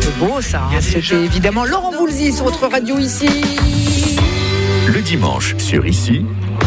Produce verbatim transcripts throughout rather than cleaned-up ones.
C'est beau ça, hein. C'était évidemment Laurent Voulzy sur votre radio ici. Le dimanche sur Ici.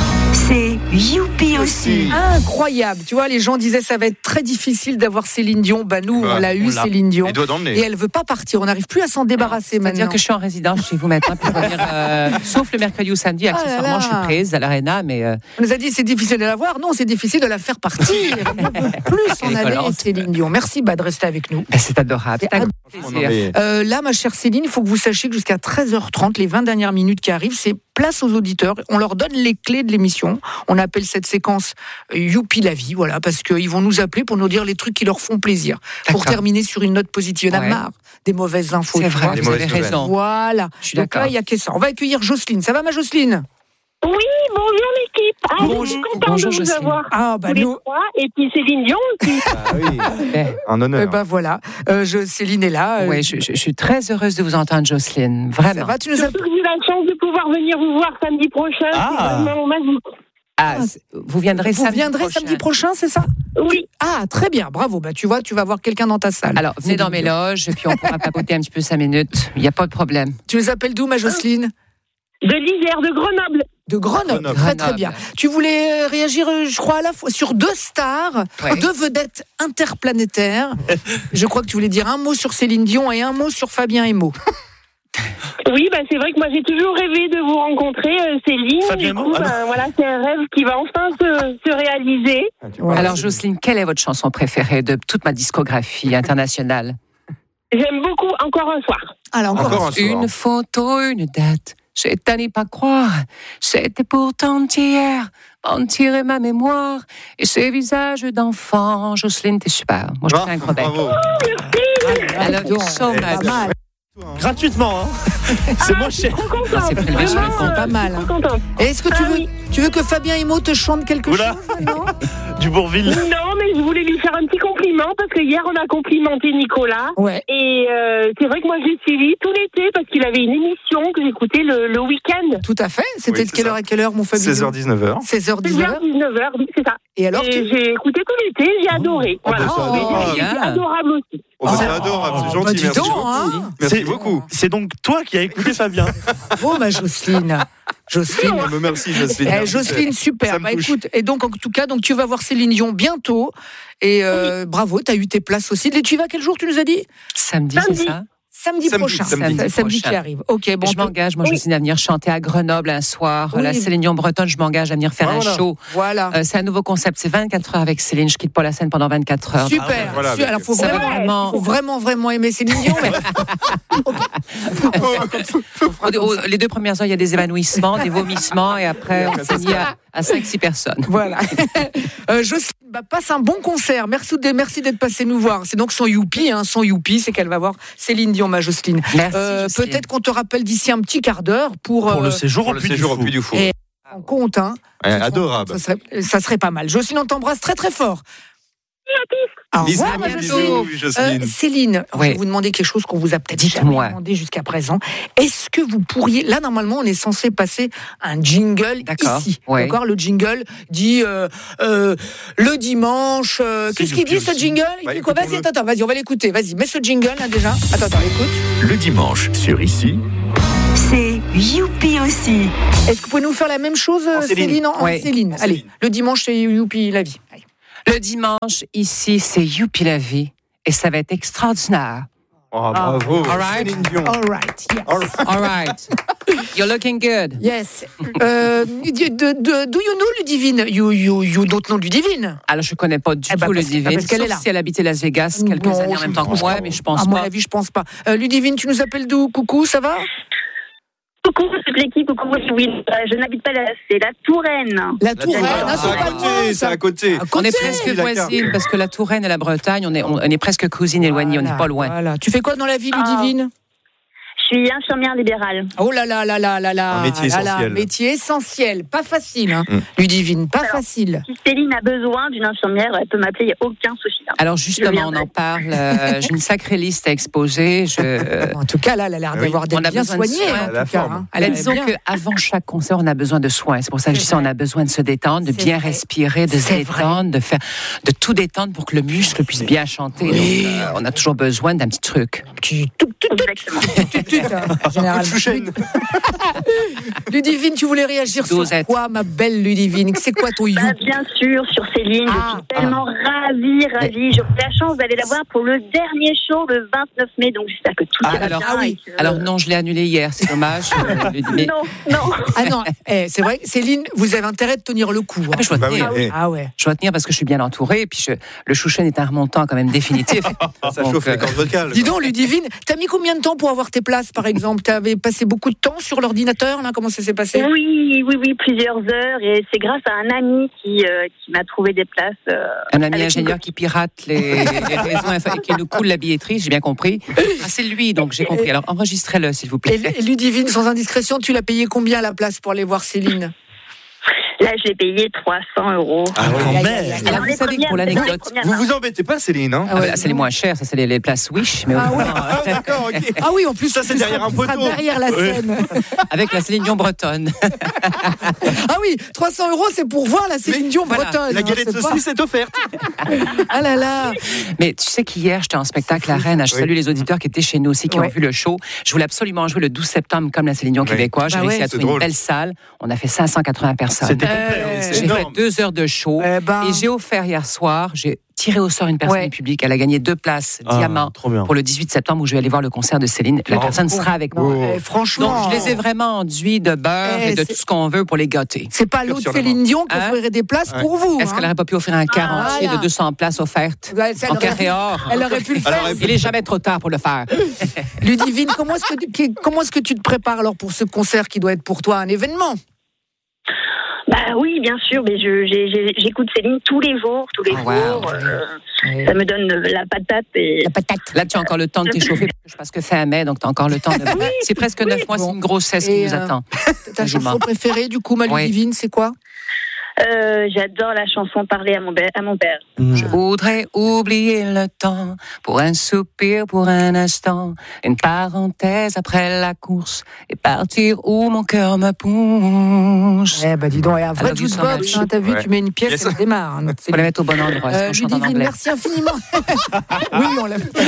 C'est Youpi aussi. Incroyable. Tu vois, les gens disaient ça va être très difficile d'avoir Céline Dion. Bah nous, bah, on l'a eu, Céline Dion. Et elle veut pas partir. On n'arrive plus à s'en débarrasser non, maintenant. C'est-à-dire que je suis en résidence chez vous maintenant. Puis revenir, euh, sauf le mercredi ou samedi, accessoirement, ah là là. Je suis prise à l'Arena. Mais euh... on nous a dit c'est difficile de la voir. Non, c'est difficile de la faire partir. On ne peut plus s'en aller, Céline Dion. Merci bah, de rester avec nous. Ben, c'est adorable. C'est adorable. Euh, là, ma chère Céline, il faut que vous sachiez que jusqu'à treize heures trente, les vingt dernières minutes qui arrivent, c'est place aux auditeurs. On leur donne les clés de l'émission. On appelle cette séquence Youpi la vie, voilà, parce qu'ils vont nous appeler pour nous dire les trucs qui leur font plaisir. D'accord. Pour terminer sur une note positive. Il y en a ouais. marre des mauvaises infos. C'est vrai, vous avez raison. Voilà. Je suis Donc d'accord. là, il y a que ça. On va accueillir Jocelyne. Ça va, ma Jocelyne ? Oui, bonjour l'équipe. Ah, bonjour, je suis contente bonjour, de vous Jocelyne. Avoir. Ah, bah tous nous... les trois. Et puis Céline Dion aussi. Ah oui, un honneur. Eh ben voilà, euh, je, Céline est là. Euh... Oui, je, je, je suis très heureuse de vous entendre, Jocelyne. Vraiment. Ça va, tu nous as... Surtout que j'ai la chance de pouvoir venir vous voir samedi prochain. Ah. C'est vraiment magique. Ah, vous viendrez vous samedi viendrez prochain. samedi prochain, c'est ça ? Oui. Ah, très bien, bravo. Bah, tu vois, tu vas voir quelqu'un dans ta salle. Alors, venez dans mes loges, puis on pourra papoter un petit peu cinq minutes. Il n'y a pas de problème. Tu les appelles d'où, ma Jocelyne ? De l'Isère, de Grenoble. De Grenoble, Grenoble. Très très bien. Tu voulais réagir, je crois, à la fois sur deux stars, ouais. deux vedettes interplanétaires. Je crois que tu voulais dire un mot sur Céline Dion et un mot sur Fabien Emo. Oui, bah, c'est vrai que moi j'ai toujours rêvé de vous rencontrer, euh, Céline. Fabien du coup, bah, voilà, c'est un rêve qui va enfin se, se réaliser. Ouais. Alors Jocelyne, quelle est votre chanson préférée de toute ma discographie internationale ? J'aime beaucoup Encore un soir. Alors encore, encore un soir. Une photo, une date. J'ai à n'y pas croire, c'était pourtant hier, mentir ma mémoire, et ces visages d'enfants. Jocelyne, t'es super. Moi, je te fais un gros bec. Oh, merci. I love you so much. Gratuitement, hein. C'est moins cher. Non, c'est prélevé sur le compte. Pas mal. Hein. Et est-ce que tu veux, tu veux que Fabien Emo te chante quelque Oula. chose non Du Bourville. Non, mais je voulais lui faire un petit compliment parce que hier on a complimenté Nicolas. Ouais. Et euh, c'est vrai que moi j'ai suivi tout l'été parce qu'il avait une émission que j'écoutais le, le week-end. Tout à fait. C'était oui, de quelle ça. heure à quelle heure, mon Fabien ? seize heures dix-neuf heures. seize heures dix-neuf heures. seize heures dix-neuf heures, oui, c'est ça. Et alors et tu... j'ai écouté tout l'été, j'ai adoré. Oh, voilà. bah, oh, oh, c'est adorable aussi. Oh, bah, c'est adorable, c'est gentil, bah, merci. Donc, hein. Merci c'est, beaucoup. C'est donc toi qui as écouté Fabien. Oh, ma Jocelyne. Jocelyne. Oh, merci, Jocelyne. Eh, Jocelyne, super. Bah, écoute, et donc, en tout cas, donc, tu vas voir Céline Dion bientôt. Et euh, oui. bravo, tu as eu tes places aussi. Et tu y vas quel jour, tu nous as dit ? Samedi, Samedi. c'est ça ? Samedi, samedi prochain. Samedi, samedi, samedi qui arrive. Ok, bon. Je m'engage, moi, oui. Jocelyne, à venir chanter à Grenoble un soir. Oui. La Céline Dion bretonne, je m'engage à venir faire voilà. un show. Voilà. Euh, c'est un nouveau concept. C'est vingt-quatre heures avec Céline. Je quitte pas la scène pendant vingt-quatre heures. Super. Ah, voilà, Super. Alors, faut ça vraiment, vraiment... faut vraiment, vraiment aimer Céline Dion. Mais... Les deux premières heures, il y a des évanouissements, des vomissements, et après, on finit à, à cinq six personnes. Voilà. euh, Jocelyne, bah, passe un bon concert. Merci, merci d'être passé nous voir. C'est donc son Youpi, hein, son Youpi, c'est qu'elle va voir Céline Dion, ma Jocelyne. Merci, euh, Jocelyne. Peut-être qu'on te rappelle d'ici un petit quart d'heure pour, pour euh, le séjour pour au Puy du Fou. Du Fou. Et on compte, hein. Ouais, adorable. Ça serait, ça serait pas mal. Jocelyne, on t'embrasse très très fort. Au revoir, ma Jocelyne. Euh, Céline, oui. Je vais vous demander quelque chose qu'on vous a peut-être jamais demandé jusqu'à présent. Est-ce que vous pourriez, là normalement on est censé passer un jingle D'accord. ici, oui. D'accord. Le jingle dit euh, euh, le dimanche. Euh, qu'est-ce qu'il dit aussi. Ce jingle Il bah, dit quoi Vas-y, attends, attends, vas-y, on va l'écouter. Vas-y, mets ce jingle là déjà. Attends, attends, écoute. Le dimanche sur Ici. C'est Youpi aussi. Est-ce que vous pouvez nous faire la même chose, en Céline, Céline en, oui. en Céline. En Allez, Céline. Le dimanche c'est Youpi la vie. Allez. Le dimanche, ici, c'est Youpi la vie. Et ça va être extraordinaire. Oh, bravo. All right. Céline Dion. All right. Yes. All right. You're looking good. Yes. Euh, de, de, do you know Ludivine? You, you, you don't know Ludivine? Alors, je ne connais pas du eh tout bah, Ludivine. Parce qu'elle sauf est là. Si elle habitait Las Vegas quelques non, années en même temps que moi, mais je pense à pas. À mon avis, je pense pas. Euh, Ludivine, tu nous appelles d'où? Coucou, ça va? Coucou toute l'équipe, coucou oui, euh, je n'habite pas là, c'est la Touraine. La Touraine, ah, c'est, à côté, c'est à côté. À côté. On est presque voisines parce que la Touraine et la Bretagne, on est, on, on est presque cousines éloignées, voilà, on n'est pas loin. Voilà. Tu fais quoi dans la vie, Ludivine? Je suis infirmière libérale. Oh là là là là là là. Un métier là essentiel. Là, métier essentiel, pas facile, hein. mm. Ludivine, pas Alors, facile. Si Céline a besoin d'une infirmière, elle peut m'appeler, il n'y a aucun souci. Hein. Alors justement, on en parle. Euh, j'ai une sacrée liste à exposer. Je... En tout cas, là, elle a l'air oui. d'avoir d'être bien soignée. En tout cas, hein. Elle disons qu'avant chaque concert, on a besoin de soins. C'est pour ça que je dis ça, on a besoin de se détendre, de C'est bien vrai. respirer, de C'est se détendre, de faire, de tout détendre pour que le muscle puisse bien chanter. Oui. Donc, euh, on a toujours besoin d'un petit truc. Qui tout Exactement. Généralement. Ludivine, tu voulais réagir sur quoi, ma belle Ludivine? C'est quoi ton bah, bien sûr, sur Céline. Ah, je suis tellement ah. ravie, ravie. J'ai eu la chance d'aller la voir pour le dernier show le vingt-neuf mai, donc j'espère que tout ah, ira alors, bien. Ah oui. Que, alors non, je l'ai annulé hier, c'est dommage. mais... Non, non. Ah non, eh, c'est vrai, Céline, vous avez intérêt de tenir le coup. Hein. Ah, je dois bah tenir. Oui. Ah ouais. Je dois tenir parce que je suis bien entourée, et puis je, le Chouchen est un remontant quand même définitif. Ça donc, chauffe euh... les cordes vocales. Dis donc, Ludivine, t'as mis combien de temps pour avoir tes places, par exemple? T'avais passé beaucoup de temps sur l'ordinateur, là? Comment ça s'est passé? Oui, oui, oui, plusieurs heures, et c'est grâce à un ami qui, euh, qui m'a trouvé des places. Euh, un ami ingénieur une... qui pirate les, les réseaux et qui nous coule la billetterie, j'ai bien compris. Ah, c'est lui, donc j'ai compris. Alors enregistrez-le, s'il vous plaît. Et, et Ludivine, sans indiscrétion, tu l'as payé combien la place pour aller voir Céline? Là, j'ai payé trois cents euros. Ah, quand même. Alors, vous savez que pour l'anecdote, vous vous embêtez pas, Céline, hein? Ah, ouais, là, c'est les moins chers, ça, c'est les, les places Wish. Mais ah, oui. ah, d'accord, ok. Ah oui, en plus, ça, c'est derrière un poteau. Derrière la scène. Avec la Céline Dion bretonne. Ah oui, trois cents euros, c'est pour voir la Céline Dion voilà. bretonne. La galette de saucisse est offerte. Ah là là. Mais tu sais qu'hier, j'étais en spectacle à Rennes. Je salue oui. les auditeurs qui étaient chez nous aussi, qui ouais. ont vu le show. Je voulais absolument jouer le douze septembre comme la Céline Dion oui. québécoise. J'ai bah réussi ouais. à trouver une belle salle. On a fait cinq cent quatre-vingts personnes. C'était complet. J'ai fait deux heures de show eh ben... et j'ai offert hier soir, j'ai tiré au sort une personne ouais. du public. Elle a gagné deux places ah, diamant pour le dix-huit septembre où je vais aller voir le concert de Céline. La oh, personne oh, sera avec moi. Oh. Eh, franchement, donc je les ai vraiment enduits de beurre eh, et de c'est... tout ce qu'on veut pour les gâter. C'est pas l'autre Céline Dion qui hein? offrirait des places ouais. pour vous. Est-ce hein? qu'elle n'aurait pas pu offrir un quart ah, entier voilà. de deux cents places offertes ouais, en carré or? Elle aurait pu le faire. Il n'est jamais trop tard pour le faire. Ludivine, comment est-ce que tu, comment est-ce que tu te prépares alors pour ce concert qui doit être pour toi un événement? Bah oui, bien sûr, mais je, j'ai, j'ai, j'écoute Céline tous les jours, tous les oh, jours. Wow. Euh, oui. Ça me donne la patate. Et... La patate. Là, tu as encore le temps de t'échauffer parce que fin mai, donc tu as encore le temps de. Oui, c'est presque neuf oui, mois, bon. C'est une grossesse et qui nous euh, attend. Ta chanson préférée, du coup, ma Ludivine, oui. c'est quoi? Euh, j'adore la chanson Parler à mon, be- à mon père. Mmh. Je voudrais oublier le temps pour un soupir, pour un instant, une parenthèse après la course et partir où mon cœur me pousse. Eh ben dis donc, et un vrai jukebox, hein, t'as vu, ouais. tu mets une pièce, yes. ça démarre. Hein, faut la mettre au bon endroit. Euh, Ludivine, merci infiniment. Oui, on l'a fait.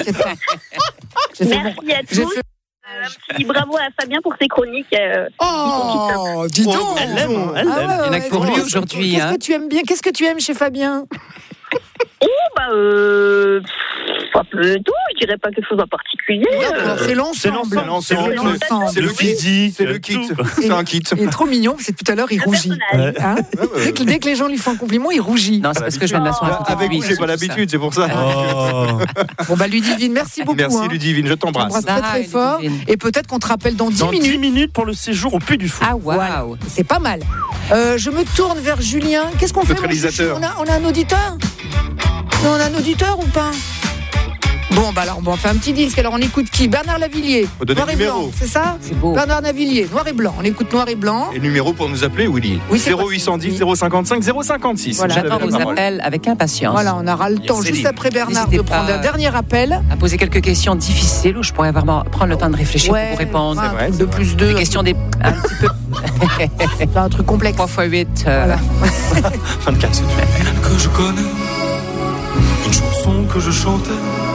Merci bon. à tous. Un petit bravo à Fabien pour ses chroniques. Euh, oh, dis donc. Elle l'aime, elle l'aime. Ah ouais, Il y en a que pour lui aujourd'hui. Qu'est-ce hein. que tu aimes bien? Qu'est-ce que tu aimes chez Fabien? Oh, bah, euh, un peu tout, je dirais pas quelque chose en particulier. Euh... C'est l'ensemble. C'est l'ensemble. C'est, c'est, c'est le kit. C'est le kit. C'est un kit. Il est trop mignon, parce que tout à l'heure, il rougit. Hein hein dès, que, dès que les gens lui font un compliment, il rougit. Non, c'est parce que je viens de m'asseoir à côté de lui. Avec vous, j'ai pas l'habitude, c'est pour ça. Oh. Bon, bah, Ludivine, merci beaucoup. Merci, Ludivine, je t'embrasse. Je t'embrasse très, très fort. Et peut-être qu'on te rappelle dans dix minutes. Dans dix minutes pour le séjour au Puy du Fou. Ah, waouh. C'est pas mal. Je me tourne vers Julien. Qu'est-ce qu'on fait? On a un auditeur? On a un auditeur ou pas? Bon, bah alors, bon, on fait un petit disque. Alors, on écoute qui? Bernard Lavillier. Noir et numéro. blanc, c'est ça? C'est beau. Bernard Lavillier, noir et blanc. On écoute noir et blanc. Et le numéro pour nous appeler, Willy? Oui, zéro huit cent dix, zéro cinquante-cinq, zéro cinquante-six. Voilà. J'attends vos appels avec impatience. Voilà, on aura le temps, Céline. Juste après Bernard, N'hésitez de prendre un dernier appel. À poser quelques questions difficiles où je pourrais vraiment prendre le temps de réfléchir ouais, pour vous répondre. C'est vrai, de plus deux. Des questions des... un petit peu. C'est un truc complexe. trois fois huit. Euh... Voilà. vingt-quatre, c'est tout. Que je connais, une chanson que je chantais.